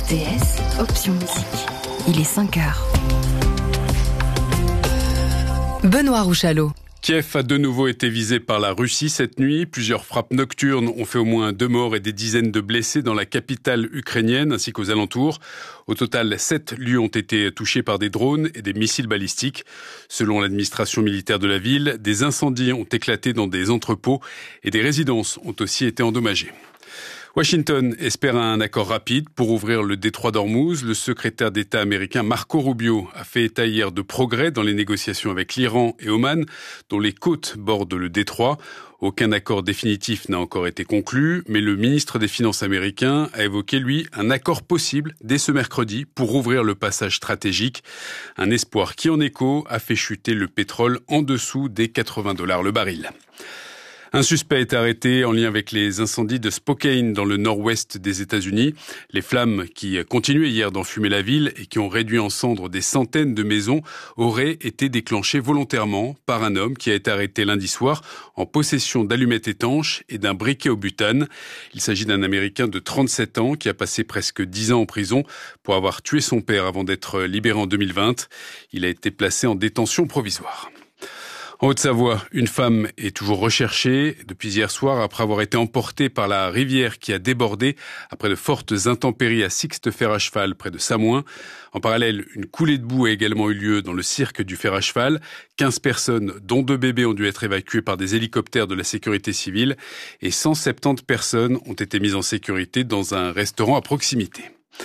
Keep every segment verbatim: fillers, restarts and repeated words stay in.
T S, option musique. Il est cinq heures. Benoît Rouchalot. Kiev a de nouveau été visé par la Russie cette nuit. Plusieurs frappes nocturnes ont fait au moins deux morts et des dizaines de blessés dans la capitale ukrainienne ainsi qu'aux alentours. Au total, sept lieux ont été touchés par des drones et des missiles balistiques. Selon l'administration militaire de la ville, des incendies ont éclaté dans des entrepôts et des résidences ont aussi été endommagées. Washington espère un accord rapide pour ouvrir le détroit d'Ormuz. Le secrétaire d'État américain Marco Rubio a fait état hier de progrès dans les négociations avec l'Iran et Oman, dont les côtes bordent le détroit. Aucun accord définitif n'a encore été conclu, mais le ministre des Finances américain a évoqué, lui, un accord possible dès ce mercredi pour ouvrir le passage stratégique. Un espoir qui, en écho, a fait chuter le pétrole en dessous des quatre-vingts dollars le baril. Un suspect est arrêté en lien avec les incendies de Spokane dans le nord-ouest des États-Unis. Les flammes qui continuaient hier d'enfumer la ville et qui ont réduit en cendres des centaines de maisons auraient été déclenchées volontairement par un homme qui a été arrêté lundi soir en possession d'allumettes étanches et d'un briquet au butane. Il s'agit d'un Américain de trente-sept ans qui a passé presque dix ans en prison pour avoir tué son père avant d'être libéré en deux mille vingt. Il a été placé en détention provisoire. En Haute-Savoie, une femme est toujours recherchée depuis hier soir après avoir été emportée par la rivière qui a débordé après de fortes intempéries à Sixte-Fer à cheval près de Samoin. En parallèle, une coulée de boue a également eu lieu dans le cirque du fer à cheval. quinze personnes, dont deux bébés, ont dû être évacuées par des hélicoptères de la sécurité civile et cent soixante-dix personnes ont été mises en sécurité dans un restaurant à proximité.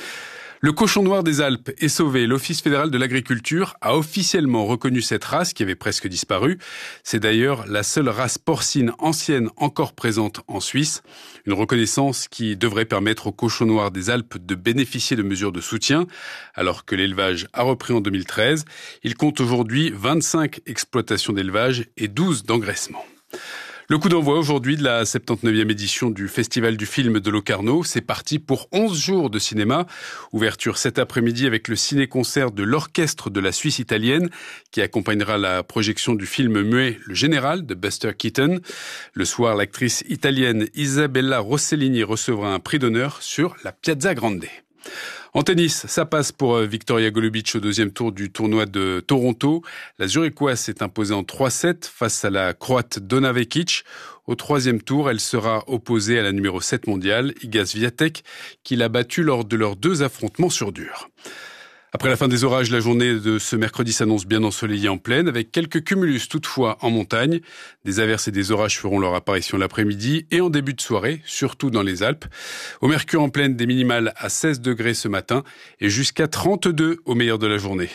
Le cochon noir des Alpes est sauvé. L'Office fédéral de l'agriculture a officiellement reconnu cette race qui avait presque disparu. C'est d'ailleurs la seule race porcine ancienne encore présente en Suisse. Une reconnaissance qui devrait permettre au cochon noir des Alpes de bénéficier de mesures de soutien. Alors que l'élevage a repris en deux mille treize, il compte aujourd'hui vingt-cinq exploitations d'élevage et douze d'engraissement. Le coup d'envoi aujourd'hui de la soixante-dix-neuvième édition du Festival du film de Locarno. C'est parti pour onze jours de cinéma. Ouverture cet après-midi avec le ciné-concert de l'Orchestre de la Suisse italienne qui accompagnera la projection du film muet Le Général de Buster Keaton. Le soir, l'actrice italienne Isabella Rossellini recevra un prix d'honneur sur la Piazza Grande. En tennis, ça passe pour Victoria Golubic au deuxième tour du tournoi de Toronto. La Zurichoise s'est imposée en trois sept face à la Croate Donna Vekic. Au troisième tour, elle sera opposée à la numéro sept mondiale, Iga Swiatek, qui l'a battue lors de leurs deux affrontements sur dur. Après la fin des orages, la journée de ce mercredi s'annonce bien ensoleillée en plaine, avec quelques cumulus toutefois en montagne. Des averses et des orages feront leur apparition l'après-midi et en début de soirée, surtout dans les Alpes. Au mercure en plaine, des minimales à seize degrés ce matin et jusqu'à trente-deux au meilleur de la journée.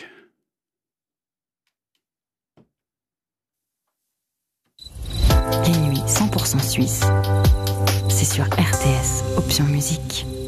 Les nuits cent pour cent suisse, c'est sur R T S, option musique.